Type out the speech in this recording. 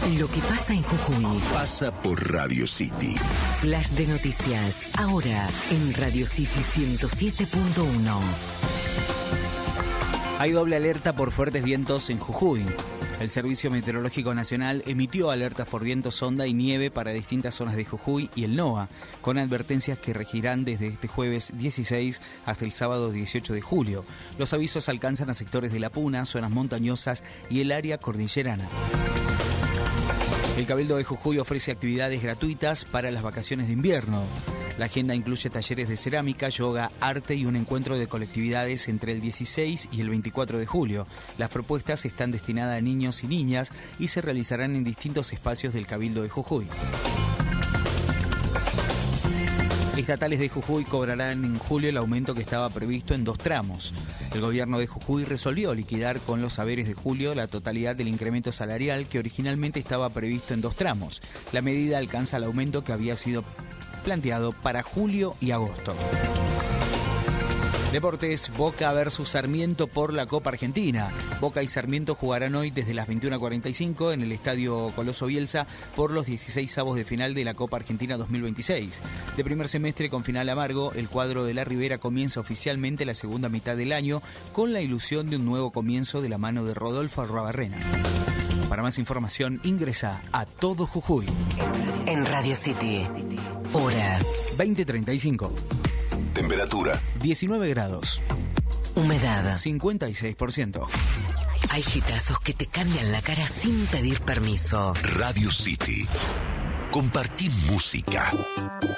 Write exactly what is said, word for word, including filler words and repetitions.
Lo que pasa en Jujuy pasa por Radio City. Flash de noticias, ahora en Radio City ciento siete punto uno. Hay doble alerta por fuertes vientos en Jujuy. El Servicio Meteorológico Nacional emitió alertas por vientos sonda y nieve para distintas zonas de Jujuy y el NOA, con advertencias que regirán desde este jueves dieciséis hasta el sábado dieciocho de julio. Los avisos alcanzan a sectores de La Puna, zonas montañosas y el área cordillerana. El Cabildo de Jujuy ofrece actividades gratuitas para las vacaciones de invierno. La agenda incluye talleres de cerámica, yoga, arte y un encuentro de colectividades entre el dieciséis y el veinticuatro de julio. Las propuestas están destinadas a niños y niñas y se realizarán en distintos espacios del Cabildo de Jujuy. Estatales de Jujuy cobrarán en julio el aumento que estaba previsto en dos tramos. El gobierno de Jujuy resolvió liquidar con los haberes de julio la totalidad del incremento salarial que originalmente estaba previsto en dos tramos. La medida alcanza el aumento que había sido planteado para julio y agosto. Deportes, Boca versus Sarmiento por la Copa Argentina. Boca y Sarmiento jugarán hoy desde las veintiuna cuarenta y cinco en el Estadio Coloso Bielsa por los dieciseisavos de final de la Copa Argentina dos mil veintiséis. De primer semestre con final amargo, el cuadro de la Ribera comienza oficialmente la segunda mitad del año con la ilusión de un nuevo comienzo de la mano de Rodolfo Arruabarrena. Para más información, ingresa a Todo Jujuy. En Radio City, hora veinte treinta y cinco. Temperatura diecinueve grados. Humedad cincuenta y seis por ciento. Hay gitazos que te cambian la cara sin pedir permiso. Radio City. Compartí música.